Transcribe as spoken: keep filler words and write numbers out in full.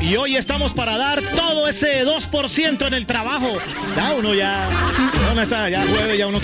Y hoy estamos para dar todo ese dos por ciento en el trabajo. Ya uno ya, ya uno está, ya jueves, ya uno